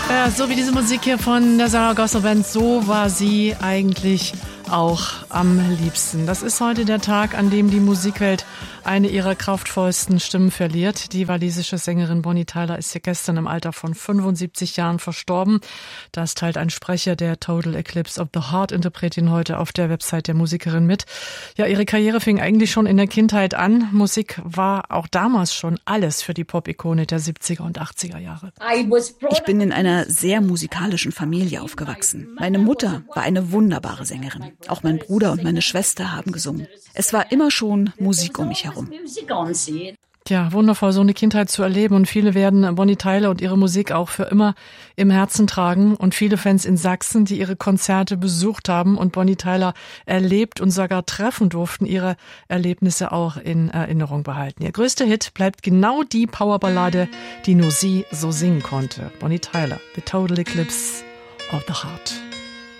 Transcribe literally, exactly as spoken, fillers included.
Ja, so wie diese Musik hier von der Zaragoza Band, so war sie eigentlich auch am liebsten. Das ist heute der Tag, an dem die Musikwelt eine ihrer kraftvollsten Stimmen verliert. Die walisische Sängerin Bonnie Tyler ist ja gestern im Alter von fünfundsiebzig Jahren verstorben. Das teilt ein Sprecher der Total Eclipse of the Heart Interpretin heute auf der Website der Musikerin mit. Ja, ihre Karriere fing eigentlich schon in der Kindheit an. Musik war auch damals schon alles für die Pop-Ikone der siebziger und achtziger Jahre. Ich bin in einer sehr musikalischen Familie aufgewachsen. Meine Mutter war eine wunderbare Sängerin. Auch mein Bruder und meine Schwester haben gesungen. Es war immer schon Musik um mich herum. Ja, wundervoll, so eine Kindheit zu erleben. Und viele werden Bonnie Tyler und ihre Musik auch für immer im Herzen tragen. Und viele Fans in Sachsen, die ihre Konzerte besucht haben und Bonnie Tyler erlebt und sogar treffen durften, ihre Erlebnisse auch in Erinnerung behalten. Ihr größter Hit bleibt genau die Powerballade, die nur sie so singen konnte. Bonnie Tyler, The Total Eclipse of the Heart.